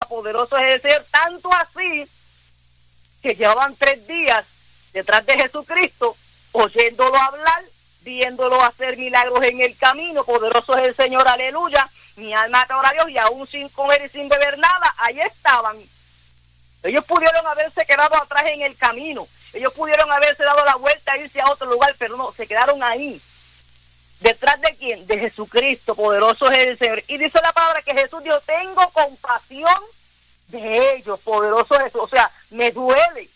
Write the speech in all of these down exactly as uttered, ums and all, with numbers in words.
poderoso es el Señor, tanto así que llevaban tres días detrás de Jesucristo, oyéndolo hablar, viéndolo hacer milagros en el camino. Poderoso es el Señor, aleluya. Mi alma adora a Dios, y aún sin comer y sin beber nada, ahí estaban. Ellos pudieron haberse quedado atrás en el camino, ellos pudieron haberse dado la vuelta e irse a otro lugar, pero no, se quedaron ahí. ¿Detrás de quién? De Jesucristo. Poderoso es el Señor. Y dice la palabra que Jesús dijo: tengo compasión de ellos. Poderoso es Jesús. O sea, me duele,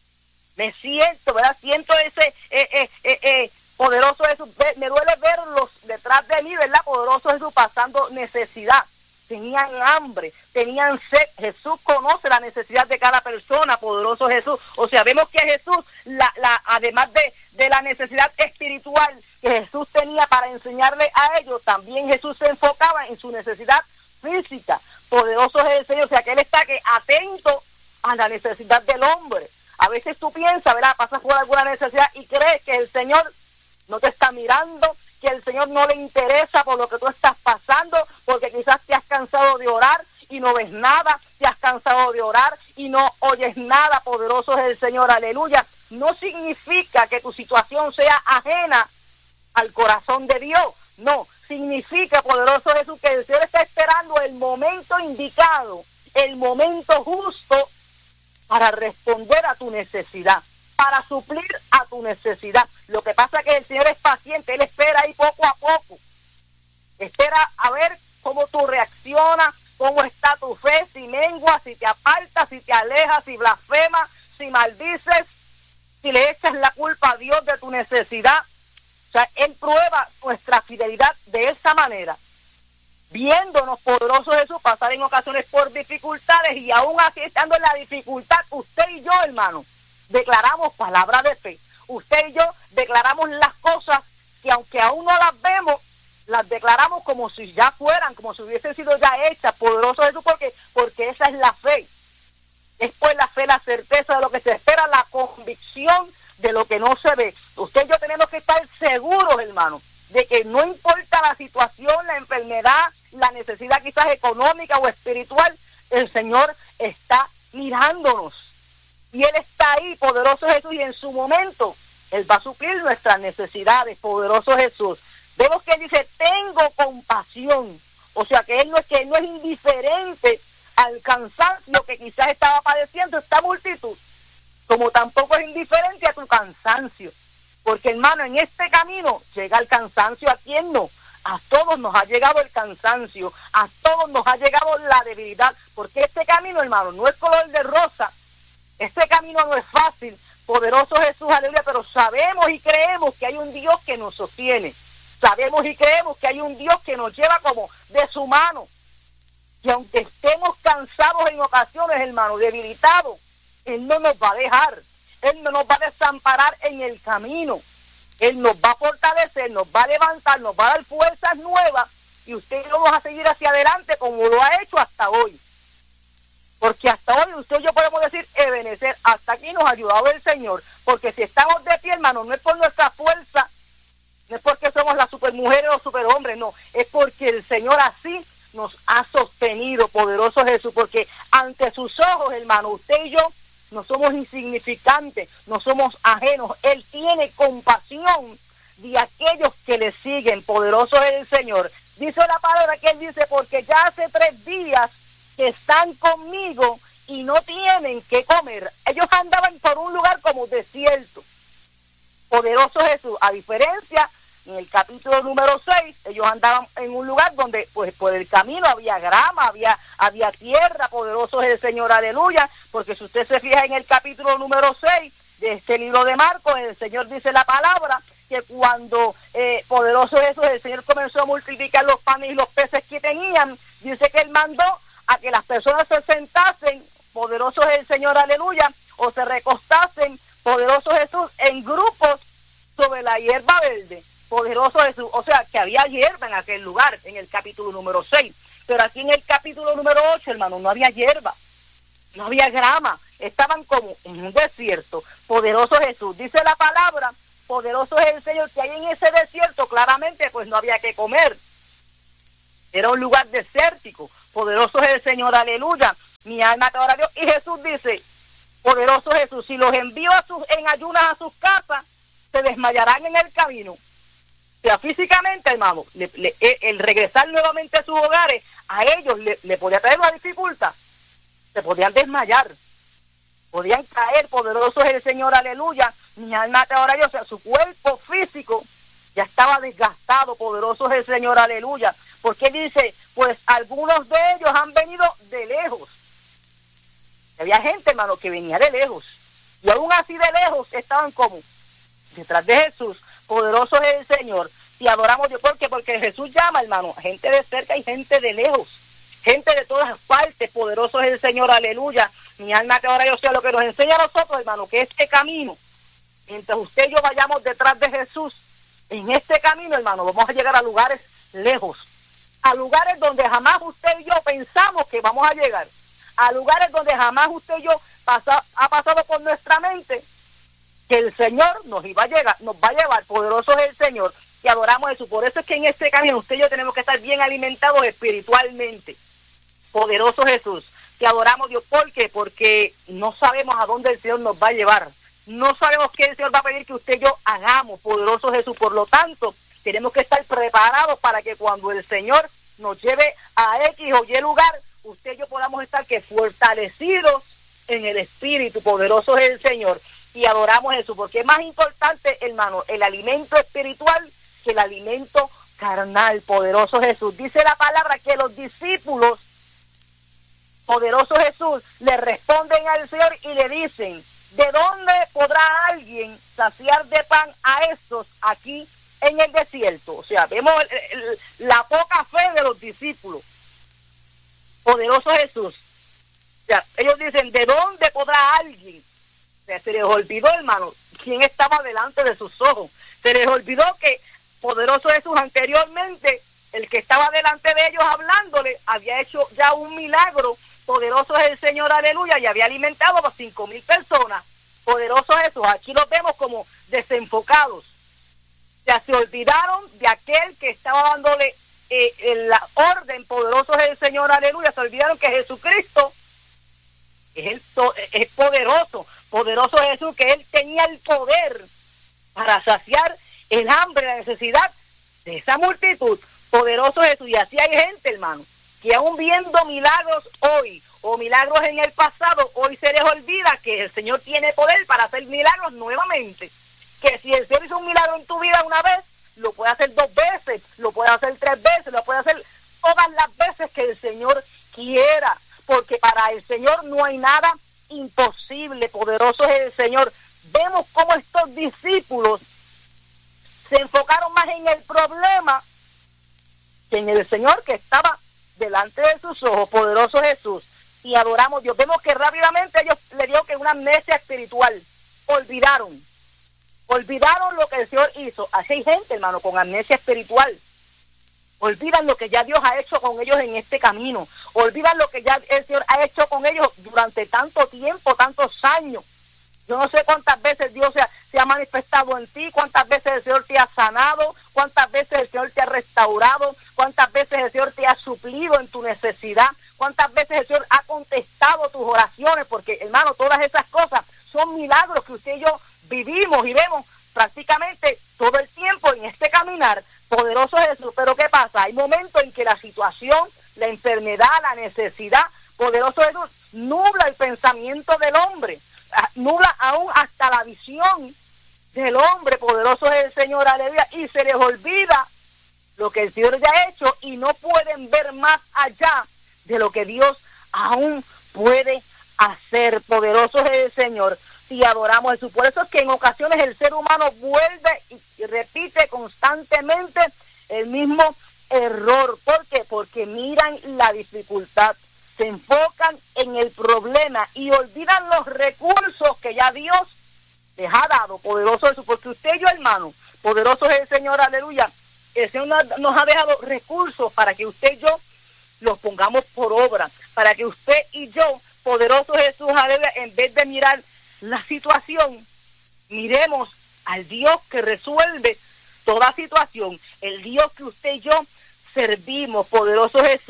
me siento, ¿verdad? Siento ese eh, eh, eh, eh, poderoso Jesús. Me duele verlos detrás de mí, ¿verdad? Poderoso Jesús, pasando necesidad. Tenían hambre, tenían sed. Jesús conoce la necesidad de cada persona. Poderoso Jesús. O sea, vemos que Jesús, la, la, además de, de la necesidad espiritual que Jesús tenía para enseñarle a ellos, también Jesús se enfocaba en su necesidad física. Poderoso es el Señor. O sea, que Él está que atento a la necesidad del hombre. A veces tú piensas, ¿verdad? Pasas por alguna necesidad y crees que el Señor no te está mirando, que el Señor no le interesa por lo que tú estás pasando, porque quizás te has cansado de orar y no ves nada, te has cansado de orar y no oyes nada. Poderoso es el Señor, aleluya. No significa que tu situación sea ajena al corazón de Dios, no, significa, poderoso Jesús, que el Señor está esperando el momento indicado, el momento justo para responder a tu necesidad, para suplir a tu necesidad. Lo que pasa es que el Señor es paciente, Él espera ahí poco a poco, espera a ver cómo tú reaccionas, cómo está tu fe, si mengua, si te apartas, si te alejas, si blasfemas, si maldices, si le echas la culpa a Dios de tu necesidad. O sea, Él prueba nuestra fidelidad de esa manera, viéndonos, poderoso Jesús, pasar en ocasiones por dificultades, y aún así, estando en la dificultad, usted y yo, hermano, declaramos palabras de fe. Usted y yo declaramos las cosas que, aunque aún no las vemos, las declaramos como si ya fueran, como si hubiesen sido ya hechas. Poderoso Jesús, porque, porque esa es la fe. Es pues la fe, la certeza de lo que se espera, la convicción de lo que no se ve. Usted y yo tenemos que estar seguros, hermano, de que no importa la situación, la enfermedad, la necesidad quizás económica o espiritual, el Señor está mirándonos. Y Él está ahí, poderoso Jesús, y en su momento Él va a suplir nuestras necesidades. Poderoso Jesús. Vemos que Él dice: tengo compasión. O sea, que Él no es, que Él no es indiferente al cansancio que quizás estaba padeciendo esta multitud, como tampoco es indiferente a tu cansancio. Porque, hermano, en este camino llega el cansancio. ¿A quién no? A todos nos ha llegado el cansancio, a todos nos ha llegado la debilidad, porque este camino, hermano, no es color de rosa, este camino no es fácil. Poderoso Jesús, aleluya, pero sabemos y creemos que hay un Dios que nos sostiene, sabemos y creemos que hay un Dios que nos lleva como de su mano, que aunque estemos cansados en ocasiones, hermano, debilitados, Él no nos va a dejar, Él no nos va a desamparar en el camino. Él nos va a fortalecer, nos va a levantar, nos va a dar fuerzas nuevas, y usted y yo vamos a seguir hacia adelante como lo ha hecho hasta hoy. Porque hasta hoy usted y yo podemos decir: Ebenezer, hasta aquí nos ha ayudado el Señor. Porque si estamos de pie, hermano, no es por nuestra fuerza, no es porque somos las supermujeres o superhombres, no, es porque el Señor así nos ha sostenido. Poderoso Jesús, porque ante sus ojos, hermano, usted y yo no somos insignificantes, no somos ajenos. Él tiene compasión de aquellos que le siguen. Poderoso es el Señor. Dice la palabra que Él dice: porque ya hace tres días que están conmigo y no tienen que comer. Ellos andaban por un lugar como desierto. Poderoso Jesús, a diferencia, en el capítulo número seis, ellos andaban en un lugar donde, pues, por el camino había grama, había, había tierra. Poderoso es el Señor, aleluya, porque si usted se fija en el capítulo número seis de este libro de Marcos, el Señor dice la palabra, que cuando, eh, poderoso Jesús, el Señor comenzó a multiplicar los panes y los peces que tenían, dice que Él mandó a que las personas se sentasen, poderoso es el Señor, aleluya, o se recostasen, poderoso Jesús, en grupos sobre la hierba verde. Poderoso Jesús, o sea, que había hierba en aquel lugar, en el capítulo número seis, pero aquí en el capítulo número ocho, hermano, no había hierba, no había grama, estaban como en un desierto. Poderoso Jesús, dice la palabra, poderoso es el Señor, que ahí en ese desierto claramente pues no había que comer, era un lugar desértico. Poderoso es el Señor, aleluya. Mi alma te adora a Dios. Y Jesús dice, poderoso Jesús, si los envío a sus, en ayunas a sus casas, se desmayarán en el camino. O sea, físicamente, hermano, le, le, el regresar nuevamente a sus hogares, a ellos le, le podía traer una dificultad. Se podían desmayar, podían caer. Poderoso es el Señor, aleluya. Mi alma te adora a Dios. O sea, su cuerpo físico ya estaba desgastado. Poderoso es el Señor, aleluya. Porque dice, pues algunos de ellos han venido de lejos. Había gente, hermano, que venía de lejos. Y aún así de lejos estaban como detrás de Jesús. Poderoso es el Señor. Y adoramos a Dios. ¿Por qué? Porque Jesús llama, hermano, gente de cerca y gente de lejos. Gente de todas partes. Poderoso es el Señor, aleluya. Mi alma te adora a Dios. O sea, lo que nos enseña a nosotros, hermano, que este camino, mientras usted y yo vayamos detrás de Jesús, en este camino, hermano, vamos a llegar a lugares lejos. A lugares donde jamás usted y yo pensamos que vamos a llegar. A lugares donde jamás usted y yo pasa, ha pasado por nuestra mente que el Señor nos iba a llegar, nos va a llevar. Poderoso es el Señor, y adoramos eso. Por eso es que en este camino usted y yo tenemos que estar bien alimentados espiritualmente. Poderoso Jesús, que adoramos Dios. ¿Por qué? Porque no sabemos a dónde el Señor nos va a llevar. No sabemos qué el Señor va a pedir que usted y yo hagamos. Poderoso Jesús. Por lo tanto, tenemos que estar preparados para que cuando el Señor nos lleve a X o Y lugar, usted y yo podamos estar que fortalecidos en el Espíritu. Poderoso es el Señor, y adoramos eso, porque es más importante, hermano, el alimento espiritual que el alimento carnal. Poderoso Jesús. Dice la palabra que los discípulos, poderoso Jesús, le responden al Señor y le dicen, ¿de dónde podrá alguien saciar de pan a estos aquí en el desierto? O sea, vemos el, el, la poca fe de los discípulos. Poderoso Jesús. O sea, ellos dicen, ¿de dónde podrá alguien? O sea, se les olvidó, hermano, quién estaba delante de sus ojos. Se les olvidó que poderoso Jesús anteriormente, el que estaba delante de ellos hablándole, había hecho ya un milagro. Poderoso es el Señor, aleluya, y había alimentado a las cinco mil personas. Poderoso Jesús. Aquí los vemos como desenfocados. O sea, se olvidaron de aquel que estaba dándole eh, la orden. Poderoso es el Señor, aleluya. Se olvidaron que Jesucristo es, el, es poderoso. Poderoso es Jesús, que Él tenía el poder para saciar el hambre, la necesidad de esa multitud. Poderoso Jesús. Y así hay gente, hermano, que aún viendo milagros hoy o milagros en el pasado, hoy se les olvida que el Señor tiene poder para hacer milagros nuevamente. Que si el Señor hizo un milagro en tu vida una vez, lo puede hacer dos veces, lo puede hacer tres veces, lo puede hacer todas las veces que el Señor quiera, porque para el Señor no hay nada imposible. Poderoso es el Señor. Vemos cómo estos discípulos se enfocaron más en el problema que en el Señor que estaba delante de sus ojos. Poderoso Jesús. Y adoramos a Dios. Vemos que rápidamente ellos le dio que una amnesia espiritual. Olvidaron. Olvidaron lo que el Señor hizo. Así hay gente, hermano, con amnesia espiritual. Olvidan lo que ya Dios ha hecho con ellos en este camino. Olvidan lo que ya el Señor ha hecho con ellos durante tanto tiempo, tantos años. Yo no sé cuántas veces Dios se ha, se ha manifestado en ti, cuántas veces el Señor te ha sanado, cuántas veces el Señor te ha restaurado, cuántas veces el Señor te ha suplido en tu necesidad, cuántas veces el Señor ha contestado tus oraciones, porque, hermano, todas esas cosas son milagros que usted y yo vivimos y vemos prácticamente todo el tiempo en este caminar. Poderoso Jesús. Pero ¿qué pasa? Hay momentos en que la situación, la enfermedad, la necesidad, poderoso Jesús, nubla el pensamiento del hombre, nubla aún hasta la visión del hombre. Poderoso es el Señor, aleluya, y se les olvida lo que el Señor ya ha hecho y no pueden ver más allá de lo que Dios aún puede hacer. Poderoso es el Señor, y adoramos a Jesús. Por eso es que en ocasiones el ser humano vuelve y repite constantemente el mismo error. ¿Por qué? Porque miran la dificultad, se enfocan en el problema y olvidan los recursos que ya Dios les ha dado. Poderoso Jesús. Porque usted y yo, hermano, poderoso es el Señor, aleluya, el Señor nos ha dejado recursos para que usted y yo los pongamos por obra, para que usted y yo, poderoso Jesús, aleluya, en vez de mirar la situación, miremos al Dios que resuelve toda situación, el Dios que usted y yo servimos. Poderoso Jesús.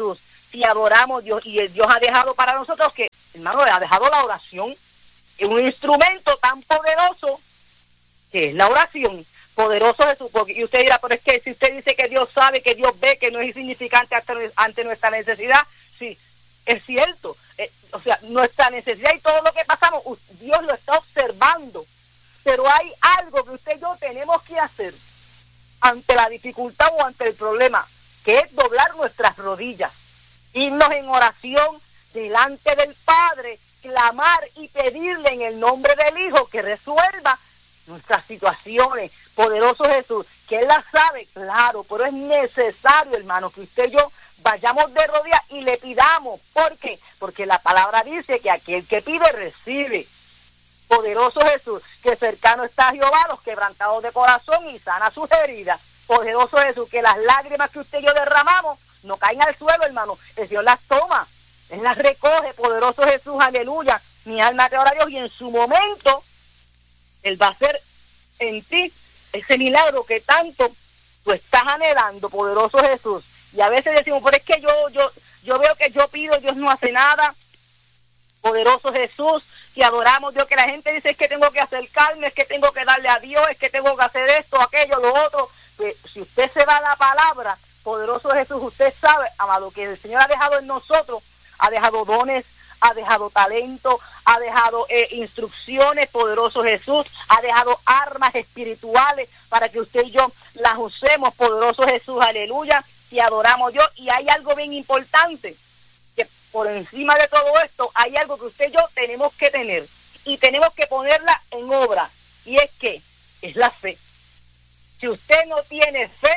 te adoramos, Dios, y el Dios ha dejado para nosotros que, hermano, ha dejado la oración, es un instrumento tan poderoso que es la oración. Poderoso Jesús, porque, y usted dirá, pero es que si usted dice que Dios sabe, que Dios ve, que no es insignificante ante, ante nuestra necesidad, sí, es cierto, eh, o sea, nuestra necesidad y todo lo que pasamos, Dios lo está observando, pero hay algo que usted y yo tenemos que hacer ante la dificultad o ante el problema, que es doblar nuestras rodillas, irnos en oración delante del Padre, clamar y pedirle en el nombre del Hijo que resuelva nuestras situaciones. Poderoso Jesús, que Él las sabe, claro, pero es necesario, hermano, que usted y yo vayamos de rodillas y le pidamos. ¿Por qué? Porque la palabra dice que aquel que pide, recibe. Poderoso Jesús, que cercano está Jehová a los quebrantados de corazón y sana sus heridas. Poderoso Jesús, que las lágrimas que usted y yo derramamos no caen al suelo, hermano. El Dios las toma, Él las recoge. Poderoso Jesús, aleluya. Mi alma te ora a Dios, y en su momento Él va a hacer en ti ese milagro que tanto tú estás anhelando. Poderoso Jesús. Y a veces decimos, pero es que yo, yo, yo veo que yo pido y Dios no hace nada. Poderoso Jesús, te adoramos, Dios, que la gente dice es que tengo que acercarme, es que tengo que darle a Dios, es que tengo que hacer esto, aquello, lo otro. Pues, si usted se va a la palabra, poderoso Jesús, usted sabe, amado, que el Señor ha dejado en nosotros, ha dejado dones, ha dejado talento, ha dejado eh, instrucciones, poderoso Jesús, ha dejado armas espirituales para que usted y yo las usemos, poderoso Jesús, aleluya, te adoramos, Dios. Y hay algo bien importante, que por encima de todo esto hay algo que usted y yo tenemos que tener y tenemos que ponerla en obra, y es que es la fe. Si usted no tiene fe,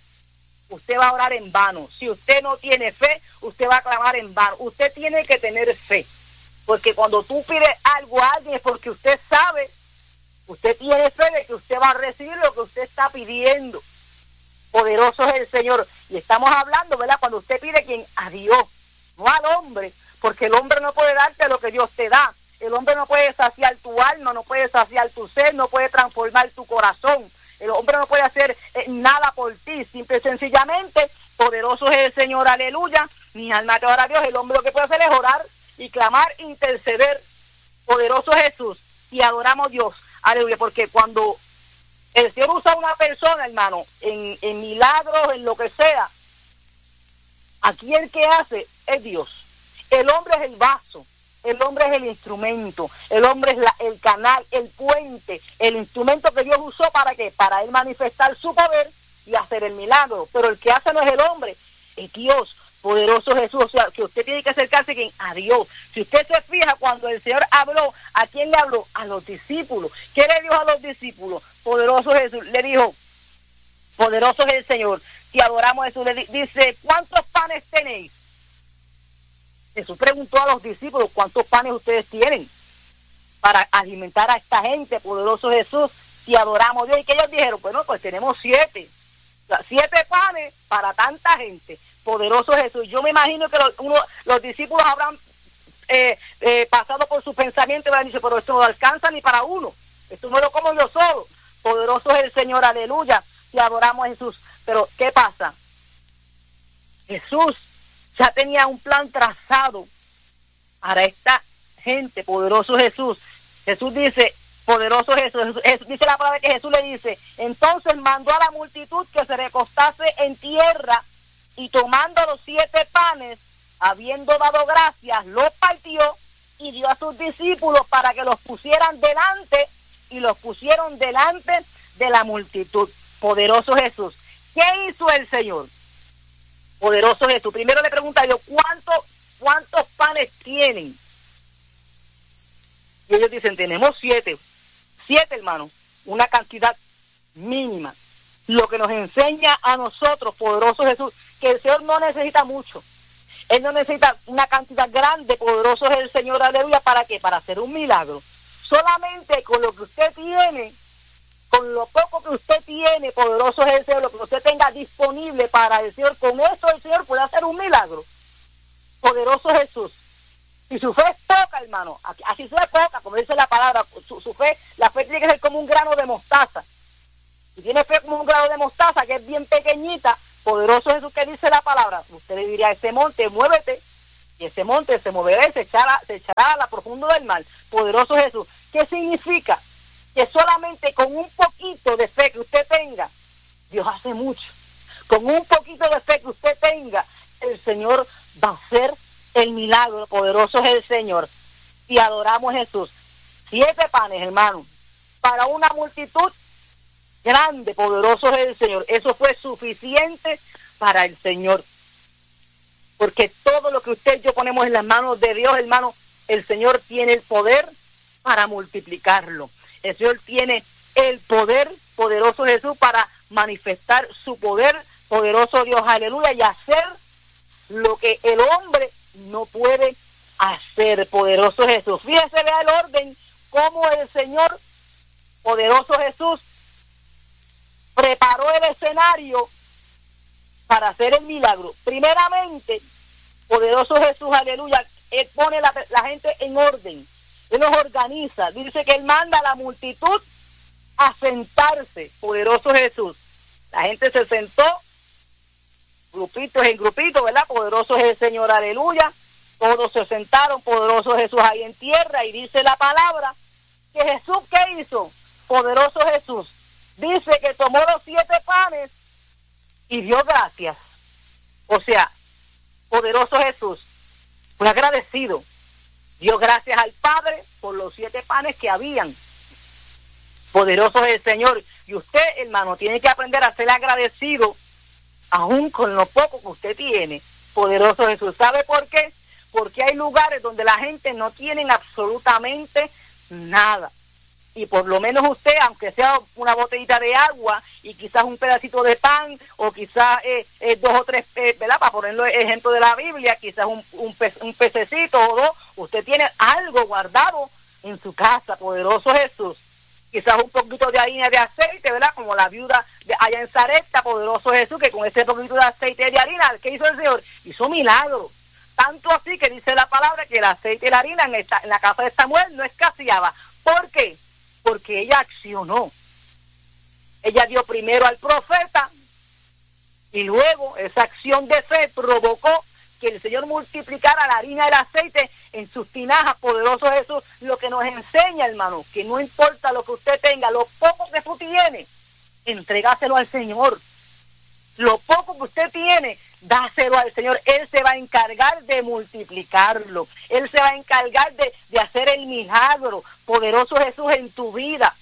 usted va a orar en vano. Si usted no tiene fe, usted va a clamar en vano. Usted tiene que tener fe, porque cuando tú pides algo a alguien es porque usted sabe, usted tiene fe de que usted va a recibir lo que usted está pidiendo. Poderoso es el Señor. Y estamos hablando, ¿verdad? Cuando usted pide, ¿quién? A Dios, no al hombre, porque el hombre no puede darte lo que Dios te da. El hombre no puede saciar tu alma, no puede saciar tu ser, no puede transformar tu corazón. El hombre no puede hacer eh, nada por ti, simple y sencillamente, poderoso es el Señor, aleluya. Mi alma te ora a Dios. El hombre lo que puede hacer es orar y clamar, interceder. Poderoso Jesús, y adoramos a Dios, aleluya, porque cuando el Señor usa a una persona, hermano, en, en milagros, en lo que sea, aquí el que hace es Dios. El hombre es el vaso, el hombre es el instrumento, el hombre es la, el canal, el puente, el instrumento que Dios usó para qué, para él manifestar su poder y hacer el milagro. Pero el que hace no es el hombre, es Dios. Poderoso Jesús, o sea, que usted tiene que acercarse a Dios. Si usted se fija, cuando el Señor habló, ¿a quién le habló? A los discípulos. ¿Qué le dijo a los discípulos? Poderoso Jesús, le dijo, poderoso es el Señor, te adoramos Jesús. Le dice, ¿cuántos panes tenéis? Jesús preguntó a los discípulos, ¿cuántos panes ustedes tienen para alimentar a esta gente? Poderoso Jesús, te adoramos Dios. Y que ellos dijeron, bueno, pues tenemos siete. O sea, siete panes para tanta gente. Poderoso Jesús. Yo me imagino que los, uno, los discípulos habrán eh, eh, pasado por sus pensamientos y habrán dicho, pero esto no alcanza ni para uno. Esto no lo como yo solo. Poderoso es el Señor, aleluya. Te adoramos Jesús. Pero, ¿qué pasa? Jesús ya tenía un plan trazado para esta gente. Poderoso Jesús. Jesús dice, poderoso Jesús, Jesús, Jesús, dice la palabra que Jesús le dice, entonces mandó a la multitud que se recostase en tierra, y tomando los siete panes, habiendo dado gracias, los partió y dio a sus discípulos para que los pusieran delante, y los pusieron delante de la multitud. Poderoso Jesús. ¿Qué hizo el Señor? Poderoso Jesús. Primero le pregunta a Dios, ¿cuántos, cuántos panes tienen? Y ellos dicen, tenemos siete. Siete, hermanos. Una cantidad mínima. Lo que nos enseña a nosotros, poderoso Jesús, que el Señor no necesita mucho. Él no necesita una cantidad grande. Poderoso es el Señor, aleluya. ¿Para qué? Para hacer un milagro. Solamente con lo que usted tiene, con lo poco que usted tiene, poderoso es el Señor, lo que usted tenga disponible para el Señor, con eso el Señor puede hacer un milagro. Poderoso Jesús. Si su fe es poca, hermano, así sea poca, como dice la palabra, su, su fe, la fe tiene que ser como un grano de mostaza. Si tiene fe como un grano de mostaza, que es bien pequeñita, Poderoso Jesús, que dice la palabra. Usted le diría a ese monte, muévete, y ese monte se moverá y se echará, se echará a la profundo del mar. Poderoso Jesús. ¿Qué significa? Que solamente con un poquito de fe que usted tenga, Dios hace mucho. Con un poquito de fe que usted tenga, el Señor va a hacer el milagro. Poderoso es el Señor. Y adoramos a Jesús. Siete panes, hermano, para una multitud grande. Poderoso es el Señor. Eso fue suficiente para el Señor. Porque todo lo que usted y yo ponemos en las manos de Dios, hermano, el Señor tiene el poder para multiplicarlo. El Señor tiene el poder, poderoso Jesús, para manifestar su poder, poderoso Dios, aleluya, y hacer lo que el hombre no puede hacer, poderoso Jesús. Fíjese, vea el orden, cómo el Señor, poderoso Jesús, preparó el escenario para hacer el milagro. Primeramente, poderoso Jesús, aleluya, Él pone la, la gente en orden, Él los organiza, dice que Él manda a la multitud a sentarse, poderoso Jesús. La gente se sentó, grupitos en grupitos, ¿verdad? Poderoso es el Señor, aleluya. Todos se sentaron, poderoso Jesús ahí en tierra, y dice la palabra que Jesús, ¿qué hizo? Poderoso Jesús dice que tomó los siete panes y dio gracias. O sea, poderoso Jesús fue agradecido, dio gracias al Padre por los siete panes que habían. Poderoso es el Señor. Y usted, hermano, tiene que aprender a ser agradecido aún con lo poco que usted tiene. Poderoso Jesús. ¿Sabe por qué? Porque hay lugares donde la gente no tiene absolutamente nada. Y por lo menos usted, aunque sea una botellita de agua y quizás un pedacito de pan, o quizás eh, eh, dos o tres, eh, ¿verdad? Para ponerlo ejemplo de la Biblia, quizás un, un, pe un pececito o dos, usted tiene algo guardado en su casa. Poderoso Jesús. Quizás un poquito de harina de aceite, ¿verdad? Como la viuda de allá en Sarepta, poderoso Jesús, que con ese poquito de aceite de harina, ¿qué hizo el Señor? Hizo milagro. Tanto así que dice la palabra que el aceite y la harina en, esta, en la casa de Samuel no escaseaba. ¿Por qué? Porque ella accionó. Ella dio primero al profeta y luego esa acción de fe provocó que el Señor multiplicara la harina y el aceite en sus tinajas. Poderoso Jesús, lo que nos enseña, hermano, que no importa lo que usted tenga, lo poco que usted tiene, entregáselo al Señor. Lo poco que usted tiene, dáselo al Señor. Él se va a encargar de multiplicarlo. Él se va a encargar de, de hacer el milagro. Poderoso Jesús en tu vida.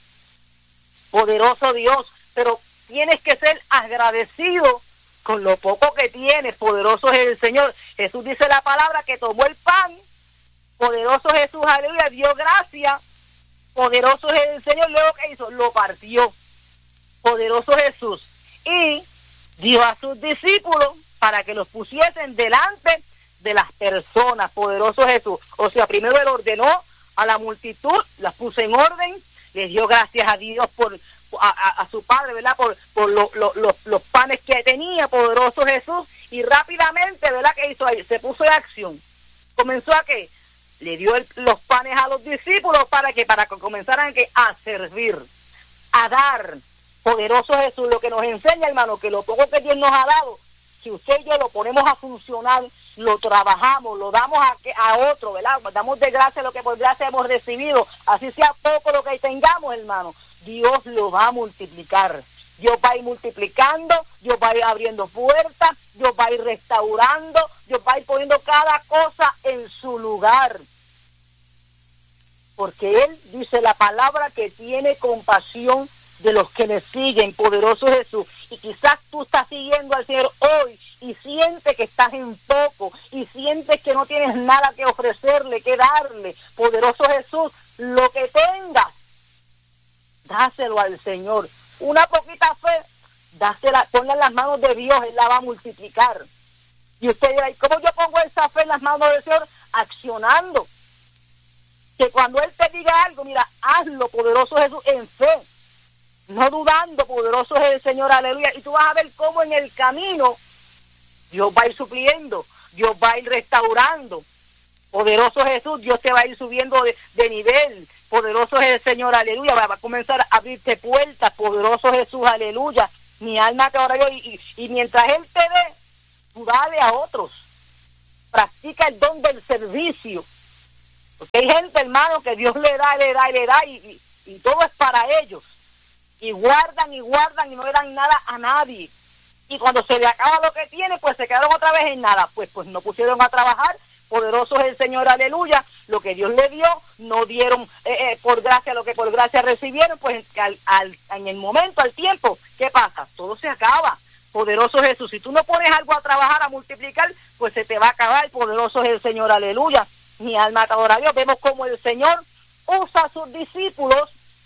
Poderoso Dios. Pero tienes que ser agradecido con lo poco que tienes. Poderoso es el Señor. Jesús dice la palabra que tomó el pan. Poderoso Jesús, aleluya, dio gracia. Poderoso es el Señor. Luego, ¿qué hizo? Lo partió. Poderoso Jesús. Y dio a sus discípulos para que los pusiesen delante de las personas. Poderoso Jesús. O sea, primero Él ordenó a la multitud, las puso en orden, les dio gracias a Dios por a, a, a su Padre, ¿verdad? Por, por lo, lo, lo, los panes que tenía, poderoso Jesús, y rápidamente, ¿verdad? ¿Qué hizo ahí? Se puso en acción. ¿Comenzó a qué? Le dio el, los panes a los discípulos para que para que comenzaran ¿qué? A servir, a dar. Poderoso Jesús, lo que nos enseña, hermano, que lo poco que Dios nos ha dado, si usted y yo lo ponemos a funcionar, lo trabajamos, lo damos a, a otro, ¿verdad? Damos de gracia lo que por gracia hemos recibido, así sea poco lo que tengamos, hermano, Dios lo va a multiplicar. Dios va a ir multiplicando, Dios va a ir abriendo puertas, Dios va a ir restaurando, Dios va a ir poniendo cada cosa en su lugar. Porque Él dice la palabra que tiene compasión de los que le siguen, poderoso Jesús. Y quizás tú estás siguiendo al Señor hoy y sientes que estás en poco y sientes que no tienes nada que ofrecerle, que darle. Poderoso Jesús, lo que tengas, dáselo al Señor. Una poquita fe, dásela, ponla en las manos de Dios, Él la va a multiplicar. Y usted dirá, ¿y cómo yo pongo esa fe en las manos del Señor? Accionando. Que cuando Él te diga algo, mira, hazlo, poderoso Jesús, en fe. No dudando, poderoso es el Señor, aleluya. Y tú vas a ver cómo en el camino Dios va a ir supliendo, Dios va a ir restaurando. Poderoso Jesús, Dios te va a ir subiendo de, de nivel. Poderoso es el Señor, aleluya. Va a comenzar a abrirte puertas, poderoso Jesús, aleluya. Mi alma te adora a Dios. Y, y, y mientras Él te dé, tú dale a otros. Practica el don del servicio. Porque hay gente, hermano, que Dios le da, le da y le da y, y, y todo es para ellos. Y guardan y guardan y no le dan nada a nadie. Y cuando se le acaba lo que tiene, pues se quedaron otra vez en nada. Pues, pues no pusieron a trabajar. Poderoso es el Señor, aleluya. Lo que Dios le dio, no dieron eh, eh, por gracia lo que por gracia recibieron. Pues al, al, en el momento, al tiempo, ¿qué pasa? Todo se acaba. Poderoso Jesús. Si tú no pones algo a trabajar, a multiplicar, pues se te va a acabar. Poderoso es el Señor, aleluya. Mi alma te adora a Dios. Vemos como el Señor usa a sus discípulos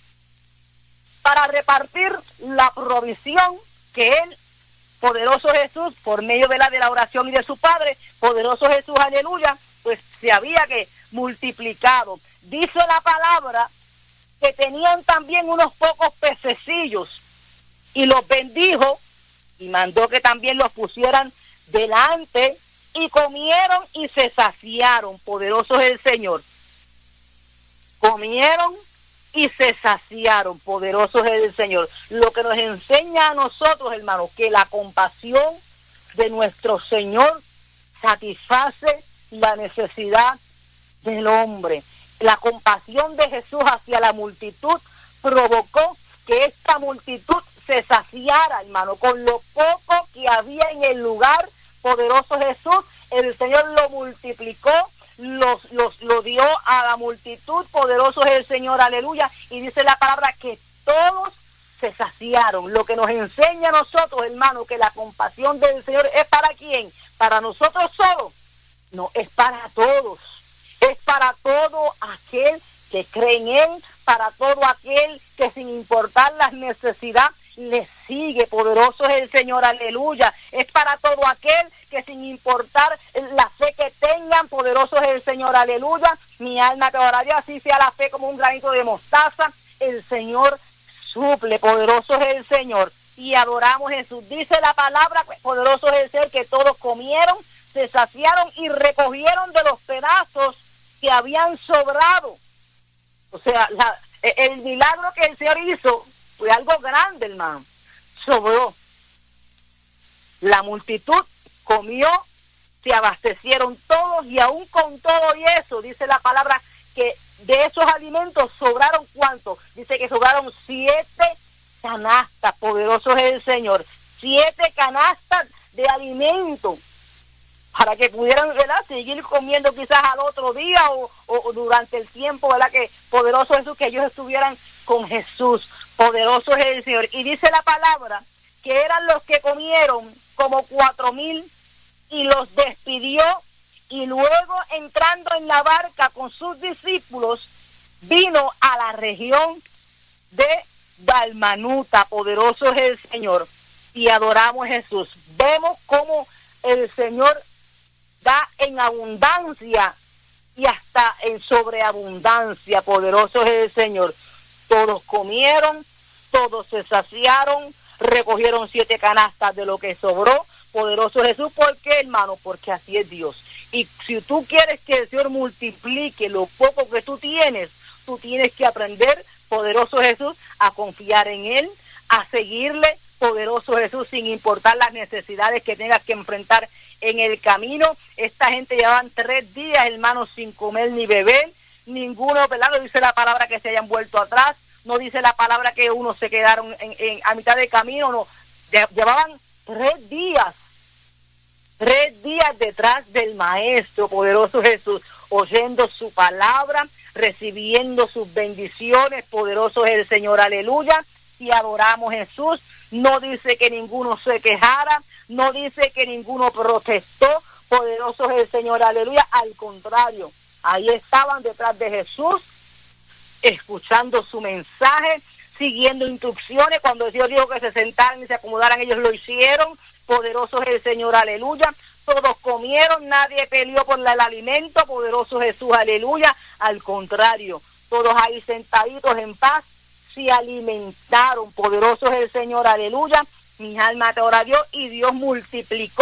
para repartir la provisión que Él, poderoso Jesús, por medio de la, de la oración y de su Padre, poderoso Jesús, aleluya, pues se había que multiplicado. Dice la palabra que tenían también unos pocos pececillos y los bendijo y mandó que también los pusieran delante y comieron y se saciaron. Poderoso es el Señor. Comieron y se saciaron. Poderoso es el Señor. Lo que nos enseña a nosotros, hermanos, que la compasión de nuestro Señor satisface la necesidad del hombre. La compasión de Jesús hacia la multitud provocó que esta multitud se saciara, hermano, con lo poco que había en el lugar. Poderoso Jesús, el Señor lo multiplicó, los, los, lo dio a la multitud. Poderoso es el Señor, aleluya. Y dice la palabra que todos se saciaron. Lo que nos enseña a nosotros, hermano, que la compasión del Señor es para quién, para nosotros solos. No, es para todos. Es para todo aquel que cree en Él, para todo aquel que sin importar las necesidades le sigue. Poderoso es el Señor, aleluya. Es para todo aquel que sin importar la fe que tengan, poderoso es el Señor, aleluya. Mi alma te adora a Dios, así sea la fe como un granito de mostaza, el Señor suple. Poderoso es el Señor. Y adoramos a Jesús. Dice la palabra, poderoso es el Señor, que todos comieron, se saciaron y recogieron de los pedazos que habían sobrado. O sea, la, el milagro que el Señor hizo fue algo grande, hermano. Sobró. La multitud comió, se abastecieron todos y aún con todo y eso, dice la palabra, que de esos alimentos sobraron ¿cuánto? Dice que sobraron siete canastas. Poderoso es el Señor. Siete canastas de alimento para que pudieran, ¿verdad?, seguir comiendo quizás al otro día o, o durante el tiempo, ¿verdad?, que poderoso Jesús, que ellos estuvieran con Jesús. Poderoso es el Señor. Y dice la palabra que eran los que comieron como cuatro mil y los despidió, y luego entrando en la barca con sus discípulos vino a la región de Dalmanuta. Poderoso es el Señor. Y adoramos a Jesús. Vemos cómo el Señor da en abundancia y hasta en sobreabundancia. Poderoso es el Señor. Todos comieron, todos se saciaron, recogieron siete canastas de lo que sobró. Poderoso Jesús. ¿Por qué, hermano? Porque así es Dios. Y si tú quieres que el Señor multiplique lo poco que tú tienes, tú tienes que aprender, poderoso Jesús, a confiar en Él, a seguirle, poderoso Jesús, sin importar las necesidades que tengas que enfrentar en el camino. Esta gente llevaban tres días, hermanos, sin comer ni beber. Ninguno, ¿verdad?, no dice la palabra que se hayan vuelto atrás, no dice la palabra que unos se quedaron en, en, a mitad del camino, no. Llevaban tres días, tres días detrás del Maestro, poderoso Jesús, oyendo su palabra, recibiendo sus bendiciones. Poderoso es el Señor, aleluya. Y adoramos a Jesús. No dice que ninguno se quejara, no dice que ninguno protestó. Poderoso es el Señor, aleluya. Al contrario, ahí estaban detrás de Jesús, escuchando su mensaje, siguiendo instrucciones. Cuando el Señor dijo que se sentaran y se acomodaran, ellos lo hicieron. Poderoso es el Señor, aleluya. Todos comieron, nadie peleó por el alimento. Poderoso Jesús, aleluya. Al contrario, todos ahí sentaditos en paz se alimentaron. Poderoso es el Señor, aleluya. Mi alma te adora a Dios, y Dios multiplicó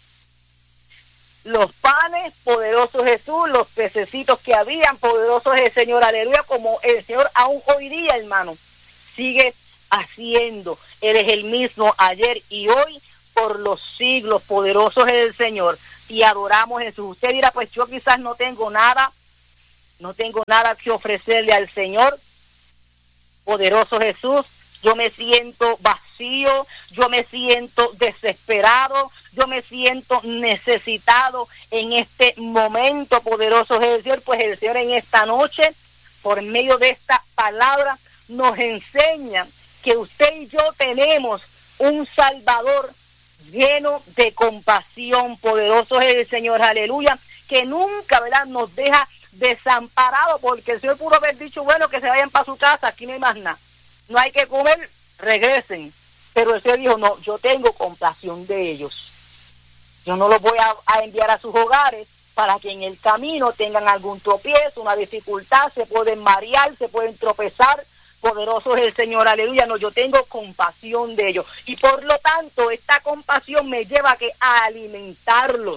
los panes. Poderoso Jesús, los pececitos que habían. Poderoso es el Señor, aleluya. Como el Señor aún hoy día, hermano, sigue haciendo. Él es el mismo ayer y hoy por los siglos. Poderoso es el Señor. Y adoramos a Jesús. Usted dirá, pues yo quizás no tengo nada, no tengo nada que ofrecerle al Señor. Poderoso Jesús, yo me siento vacío, yo me siento desesperado, yo me siento necesitado en este momento. Poderoso es el Señor, pues el Señor en esta noche, por medio de esta palabra, nos enseña que usted y yo tenemos un Salvador lleno de compasión. Poderoso es el Señor, aleluya, que nunca, ¿verdad?, nos deja desamparados, porque el Señor pudo haber dicho, bueno, que se vayan para su casa, aquí no hay más nada, no hay que comer, regresen. Pero el Señor dijo, no, yo tengo compasión de ellos. Yo no los voy a, a enviar a sus hogares para que en el camino tengan algún tropiezo, una dificultad, se pueden marear, se pueden tropezar. Poderoso es el Señor, aleluya. No, yo tengo compasión de ellos. Y por lo tanto, esta compasión me lleva a, que, a alimentarlos,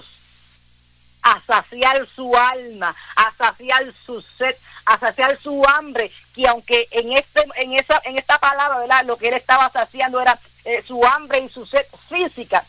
a saciar su alma, a saciar su sed, a saciar su hambre, que aunque en este, en esa, en esta palabra, ¿verdad?, lo que él estaba saciando era eh, su hambre y su sed física.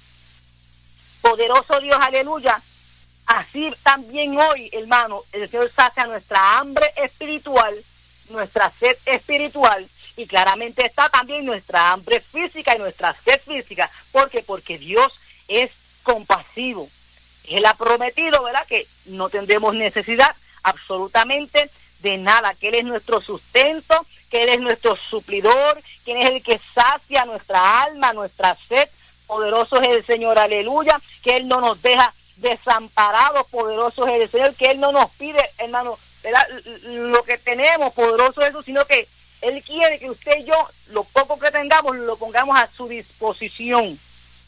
Poderoso Dios, aleluya. Así también hoy, hermano, el Señor sacia nuestra hambre espiritual, nuestra sed espiritual, y claramente está también nuestra hambre física y nuestra sed física. ¿Por qué? Porque Dios es compasivo. Él ha prometido, ¿verdad?, que no tendremos necesidad absolutamente de nada, que Él es nuestro sustento, que Él es nuestro suplidor, que Él es el que sacia nuestra alma, nuestra sed. Poderoso es el Señor, aleluya, que Él no nos deja desamparados. Poderoso es el Señor, que Él no nos pide, hermano, ¿verdad?, lo que tenemos. Poderoso es eso, sino que Él quiere que usted y yo, lo poco que tengamos, lo pongamos a su disposición.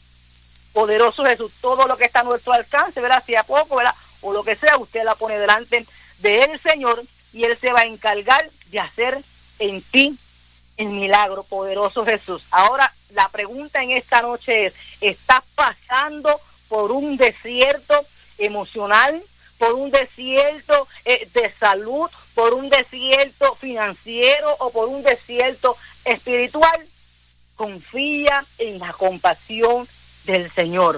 Poderoso Jesús, todo lo que está a nuestro alcance, ¿verdad?, sea poco, ¿verdad?, o lo que sea, usted la pone delante de Él, Señor, y Él se va a encargar de hacer en ti el milagro. Poderoso Jesús. Ahora, la pregunta en esta noche es, ¿estás pasando por un desierto emocional, por un desierto eh, de salud, por un desierto financiero o por un desierto espiritual? Confía en la compasión del Señor.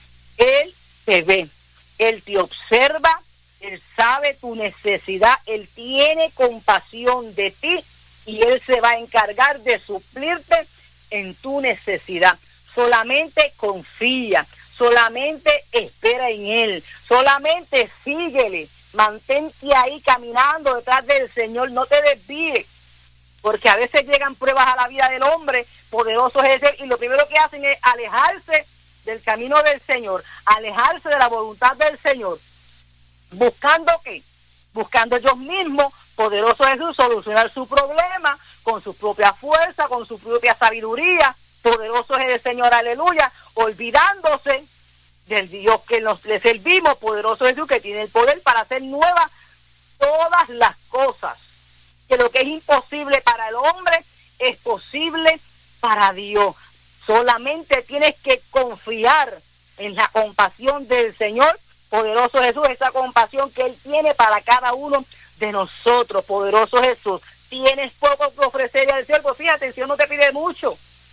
Él te ve, Él te observa, Él sabe tu necesidad, Él tiene compasión de ti y Él se va a encargar de suplirte en tu necesidad. Solamente confía, solamente espera en Él, solamente síguele, mantente ahí caminando detrás del Señor, no te desvíes, porque a veces llegan pruebas a la vida del hombre. Poderoso es Él, y lo primero que hacen es alejarse del camino del Señor, alejarse de la voluntad del Señor, buscando ¿qué? Buscando ellos mismos. Poderoso Jesús, solucionar su problema con su propia fuerza, con su propia sabiduría. Poderoso es el Señor, aleluya, olvidándose del Dios que nos le servimos. Poderoso Jesús, que tiene el poder para hacer nuevas todas las cosas, que lo que es imposible para el hombre es posible para Dios. Solamente tienes que confiar en la compasión del Señor. Poderoso Jesús, esa compasión que Él tiene para cada uno de nosotros. Poderoso Jesús, tienes poco que ofrecerle al Señor, pues fíjate, el Señor no te pide mucho.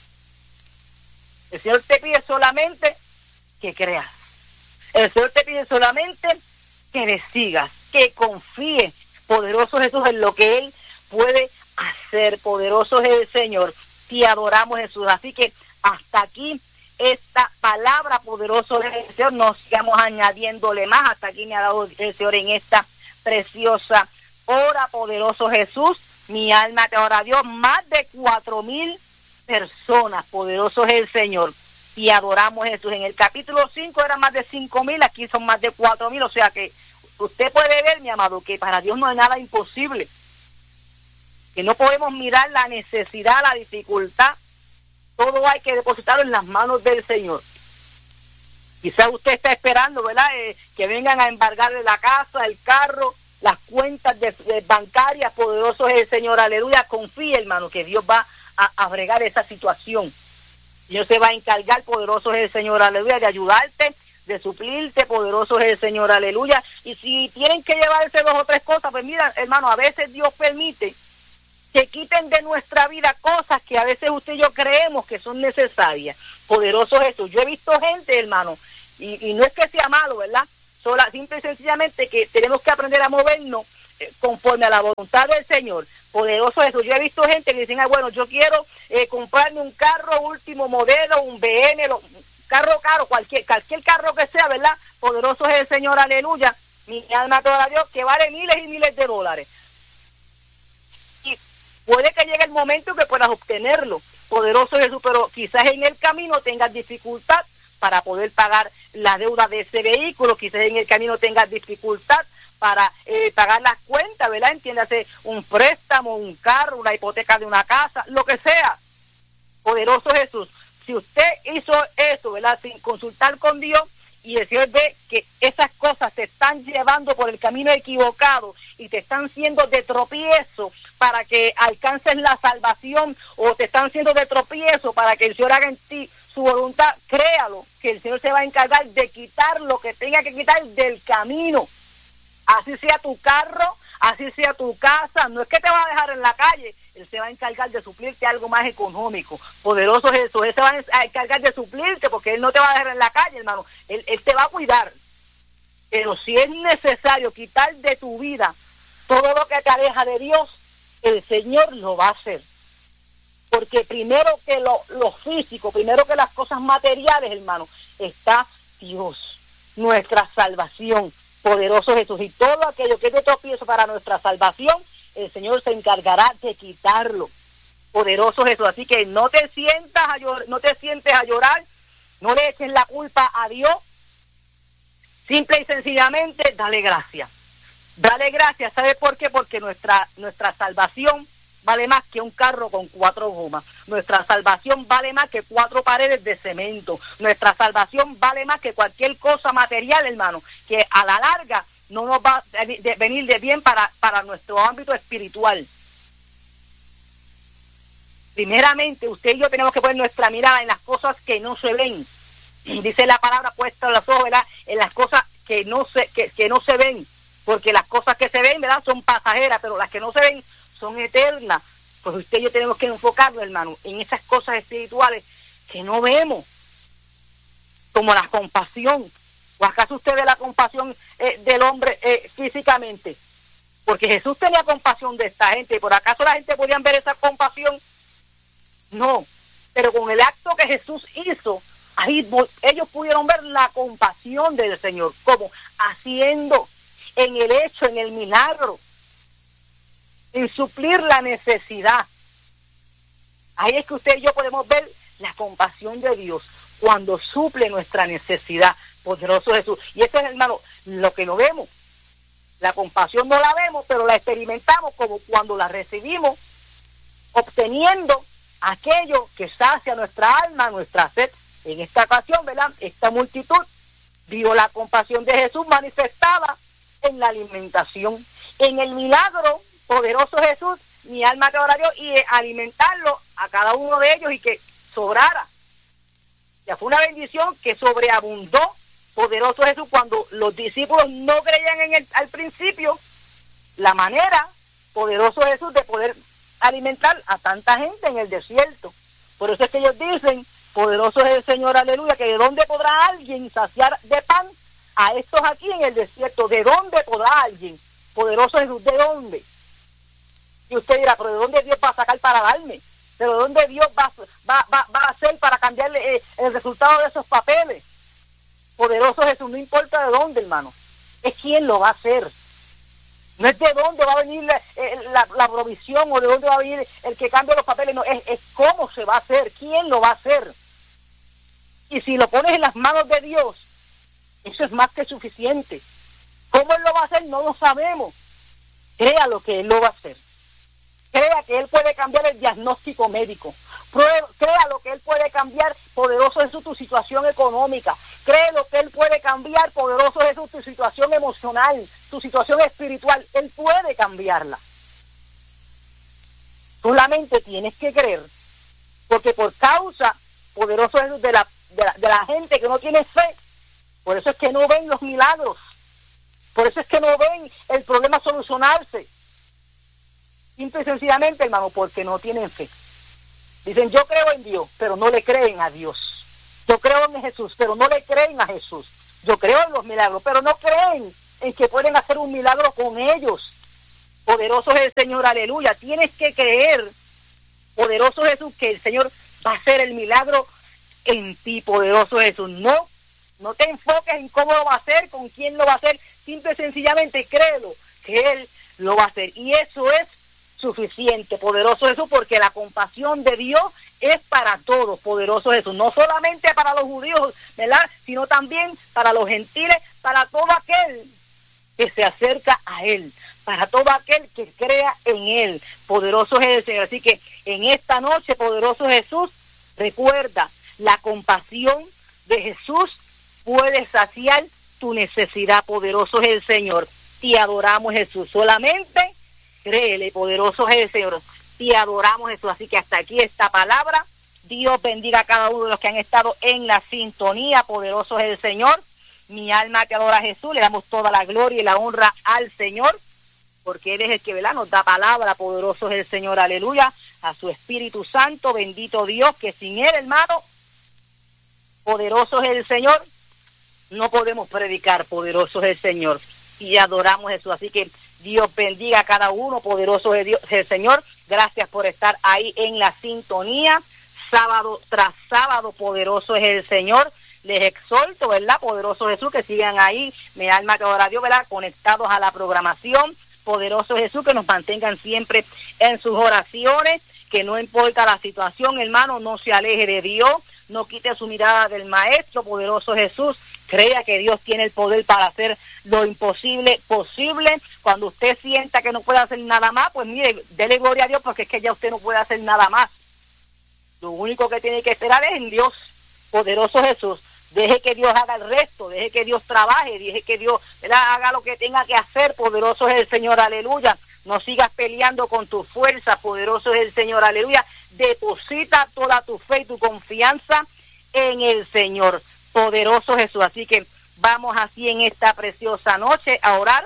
El Señor te pide solamente que creas. El Señor te pide solamente que le sigas, que confíes. Poderoso Jesús, en lo que Él puede hacer. Poderoso es el Señor. Te adoramos, Jesús. Así que hasta aquí esta palabra. Poderoso es el Señor. No sigamos añadiéndole más. Hasta aquí me ha dado el Señor en esta preciosa hora. Poderoso Jesús, mi alma te adora a Dios. Más de cuatro mil personas. Poderoso es el Señor. Y adoramos a Jesús. En el capítulo cinco eran más de cinco mil. Aquí son más de cuatro mil. O sea que usted puede ver, mi amado, que para Dios no hay nada imposible. Que no podemos mirar la necesidad, la dificultad. Todo hay que depositarlo en las manos del Señor. Quizás usted está esperando, ¿verdad?, Eh, que vengan a embargarle la casa, el carro, las cuentas de, de bancarias. Poderoso es el Señor, aleluya. Confíe, hermano, que Dios va a, a bregar esa situación. Dios se va a encargar. Poderoso es el Señor, aleluya, de ayudarte, de suplirte. Poderoso es el Señor, aleluya. Y si tienen que llevarse dos o tres cosas, pues mira, hermano, a veces Dios permite que quiten de nuestra vida cosas que a veces usted y yo creemos que son necesarias. Poderoso Jesús. Yo he visto gente, hermano, y, y no es que sea malo, ¿verdad? Sola, simple y sencillamente que tenemos que aprender a movernos eh, conforme a la voluntad del Señor. Poderoso Jesús. Yo he visto gente que dicen, ah, bueno, yo quiero eh, comprarme un carro último modelo, un B M, lo, un carro caro, cualquier, cualquier carro que sea, ¿verdad? Poderoso es el Señor, aleluya. Mi alma te adora a Dios, que vale miles y miles de dólares. Y puede que llegue el momento que puedas obtenerlo. Poderoso Jesús, pero quizás en el camino tengas dificultad para poder pagar la deuda de ese vehículo, quizás en el camino tengas dificultad para eh, pagar las cuentas, ¿verdad? Entiéndase, un préstamo, un carro, una hipoteca de una casa, lo que sea. Poderoso Jesús, si usted hizo eso, ¿verdad? Sin consultar con Dios, y el Señor ve que esas cosas te están llevando por el camino equivocado y te están siendo de tropiezo para que alcances la salvación, o te están siendo de tropiezo para que el Señor haga en ti su voluntad, créalo, que el Señor se va a encargar de quitar lo que tenga que quitar del camino. Así sea tu carro, así sea tu casa, no es que te va a dejar en la calle, Él se va a encargar de suplirte algo más económico. Poderoso Jesús, Él se va a encargar de suplirte, porque Él no te va a dejar en la calle, hermano, Él, él te va a cuidar. Pero si es necesario quitar de tu vida todo lo que te aleja de Dios, el Señor lo va a hacer. Porque primero que lo, lo físico, primero que las cosas materiales, hermano, está Dios, nuestra salvación. Poderoso Jesús, y todo aquello que es de tropiezo para nuestra salvación, el Señor se encargará de quitarlo. Poderoso Jesús, así que no te sientas a llorar, no te sientes a llorar, no le eches la culpa a Dios, simple y sencillamente dale gracias. Dale gracias, ¿sabe por qué? Porque nuestra, nuestra salvación vale más que un carro con cuatro gomas. Nuestra salvación vale más que cuatro paredes de cemento. Nuestra salvación vale más que cualquier cosa material, hermano, que a la larga no nos va a venir de bien para, para nuestro ámbito espiritual. Primeramente, usted y yo tenemos que poner nuestra mirada en las cosas que no se ven. Dice la palabra, puesta en los ojos, ¿verdad? En las cosas que no se, que, que no se ven. Porque las cosas que se ven, ¿verdad?, son pasajeras, pero las que no se ven son eternas. Pues usted y yo tenemos que enfocarnos, hermano, en esas cosas espirituales que no vemos, como la compasión. ¿O acaso usted ve la compasión eh, del hombre eh, físicamente? Porque Jesús tenía compasión de esta gente. ¿Por acaso la gente podía ver esa compasión? No. Pero con el acto que Jesús hizo, ahí ellos pudieron ver la compasión del Señor, como haciendo en el hecho, en el milagro, en suplir la necesidad. Ahí es que usted y yo podemos ver la compasión de Dios cuando suple nuestra necesidad. Poderoso Jesús. Y eso es, hermano, lo que no vemos. La compasión no la vemos, pero la experimentamos como cuando la recibimos, obteniendo aquello que sacia nuestra alma, nuestra sed. En esta ocasión, ¿verdad?, esta multitud vio la compasión de Jesús manifestada en la alimentación, en el milagro. Poderoso Jesús, mi alma te adora a Dios, y alimentarlo a cada uno de ellos y que sobrara. Ya fue una bendición que sobreabundó. Poderoso Jesús, cuando los discípulos no creían en él al principio, la manera, poderoso Jesús, de poder alimentar a tanta gente en el desierto. Por eso es que ellos dicen, poderoso es el Señor, aleluya, que de dónde podrá alguien saciar de pan a estos aquí en el desierto. ¿De dónde podrá alguien? Poderoso Jesús, ¿de dónde? Y usted dirá, pero ¿de dónde Dios va a sacar para darme? ¿Pero de dónde Dios va, va, va, va a hacer para cambiarle eh, el resultado de esos papeles? Poderoso Jesús, no importa de dónde, hermano, es quién lo va a hacer. No es de dónde va a venir la, la, la provisión, o de dónde va a venir el que cambie los papeles, no, es, es cómo se va a hacer, quién lo va a hacer. Y si lo pones en las manos de Dios, eso es más que suficiente. ¿Cómo Él lo va a hacer? No lo sabemos. Crea lo que Él lo va a hacer. Crea que Él puede cambiar el diagnóstico médico. Prueba, crea lo que Él puede cambiar, poderoso Jesús, tu situación económica. Cree lo que Él puede cambiar, poderoso Jesús, tu situación emocional, tu situación espiritual. Él puede cambiarla. Solamente tienes que creer, porque por causa, poderoso Jesús, de la, de la, de la gente que no tiene fe, por eso es que no ven los milagros. Por eso es que no ven el problema solucionarse. Simple y sencillamente, hermano, porque no tienen fe. Dicen, yo creo en Dios, pero no le creen a Dios. Yo creo en Jesús, pero no le creen a Jesús. Yo creo en los milagros, pero no creen en que pueden hacer un milagro con ellos. Poderoso es el Señor, aleluya. Tienes que creer, poderoso Jesús, que el Señor va a hacer el milagro en ti, poderoso Jesús. No, no te enfoques en cómo lo va a hacer, con quién lo va a hacer. Simple y sencillamente créelo, que Él lo va a hacer. Y eso es suficiente, poderoso Jesús, porque la compasión de Dios es para todos, poderoso Jesús. No solamente para los judíos, ¿verdad?, sino también para los gentiles, para todo aquel que se acerca a Él, para todo aquel que crea en Él. Poderoso es el Señor. Así que en esta noche, poderoso Jesús, recuerda, la compasión de Jesús puede saciar tu necesidad. Poderoso es el Señor. Te adoramos, Jesús. Solamente créele, poderoso es el Señor. Te adoramos, Jesús. Así que hasta aquí esta palabra. Dios bendiga a cada uno de los que han estado en la sintonía. Poderoso es el Señor. Mi alma te adora a Jesús. Le damos toda la gloria y la honra al Señor, porque Él es el que, ¿verdad?, nos da palabra. Poderoso es el Señor, aleluya. A su Espíritu Santo, bendito Dios, que sin Él, hermano, poderoso es el Señor, no podemos predicar. Poderoso es el Señor. Y adoramos a Jesús. Así que Dios bendiga a cada uno. Poderoso es Dios, el Señor. Gracias por estar ahí en la sintonía. Sábado tras sábado, poderoso es el Señor. Les exhorto, ¿verdad?, poderoso Jesús, que sigan ahí, mi alma que adora a Dios, ¿verdad?, conectados a la programación. Poderoso Jesús, que nos mantengan siempre en sus oraciones, que no importa la situación, hermano, no se aleje de Dios, no quite su mirada del Maestro. Poderoso Jesús, crea que Dios tiene el poder para hacer lo imposible posible. Cuando usted sienta que no puede hacer nada más, pues mire, dele gloria a Dios, porque es que ya usted no puede hacer nada más. Lo único que tiene que esperar es en Dios. Poderoso Jesús, deje que Dios haga el resto, deje que Dios trabaje, deje que Dios, ¿verdad?, haga lo que tenga que hacer. Poderoso es el Señor, aleluya. No sigas peleando con tu fuerza. Poderoso es el Señor, aleluya. Deposita toda tu fe y tu confianza en el Señor. Poderoso Jesús. Así que vamos así en esta preciosa noche a orar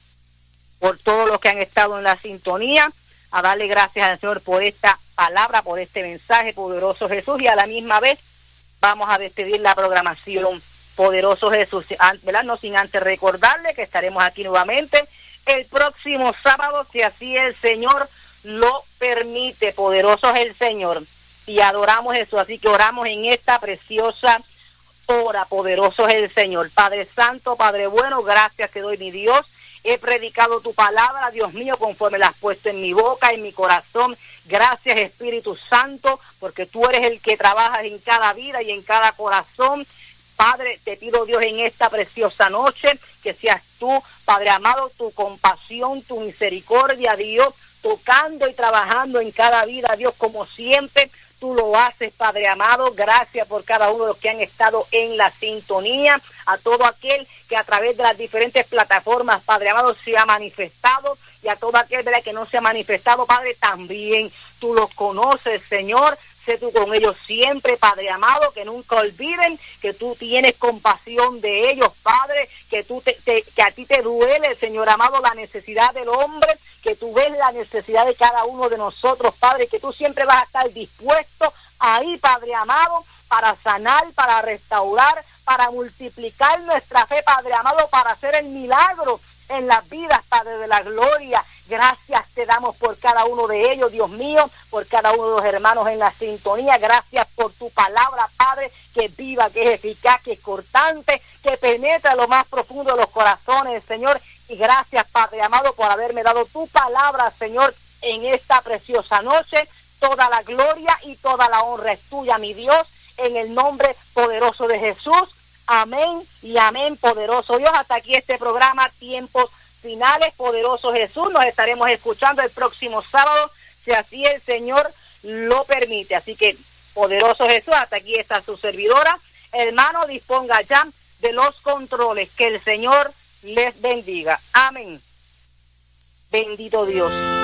por todos los que han estado en la sintonía, a darle gracias al Señor por esta palabra, por este mensaje. Poderoso Jesús. Y a la misma vez vamos a despedir la programación. Poderoso Jesús, ¿verdad?, no sin antes recordarle que estaremos aquí nuevamente el próximo sábado, si así el Señor lo permite. Poderoso es el Señor. Y adoramos eso. Así que oramos en esta preciosa hora. Poderoso es el Señor. Padre Santo, Padre bueno, gracias te doy, mi Dios. He predicado tu palabra, Dios mío, conforme la has puesto en mi boca, en mi corazón. Gracias, Espíritu Santo, porque tú eres el que trabajas en cada vida y en cada corazón. Padre, te pido, Dios, en esta preciosa noche, que seas tú, Padre amado, tu compasión, tu misericordia, Dios, tocando y trabajando en cada vida, Dios, como siempre tú lo haces, Padre amado. Gracias por cada uno de los que han estado en la sintonía, a todo aquel que a través de las diferentes plataformas, Padre amado, se ha manifestado, y a todo aquel, ¿verdad?, que no se ha manifestado, Padre, también tú los conoces, Señor. Sé tú con ellos siempre, Padre amado, que nunca olviden que tú tienes compasión de ellos, Padre, que tú te, te, que a ti te duele, Señor amado, la necesidad del hombre, que tú ves la necesidad de cada uno de nosotros, Padre, que tú siempre vas a estar dispuesto ahí, Padre amado, para sanar, para restaurar, para multiplicar nuestra fe, Padre amado, para hacer el milagro en las vidas, Padre de la gloria. Gracias te damos por cada uno de ellos, Dios mío, por cada uno de los hermanos en la sintonía. Gracias por tu palabra, Padre, que es viva, que es eficaz, que es cortante, que penetra lo más profundo de los corazones, Señor. Y gracias, Padre amado, por haberme dado tu palabra, Señor, en esta preciosa noche. Toda la gloria y toda la honra es tuya, mi Dios, en el nombre poderoso de Jesús. Amén y amén, poderoso Dios. Hasta aquí este programa, Tiempos Finales. Poderoso Jesús, nos estaremos escuchando el próximo sábado, si así el Señor lo permite. Así que, poderoso Jesús, hasta aquí está su servidora. Hermano, disponga ya de los controles. Que el Señor les bendiga. Amén. Bendito Dios.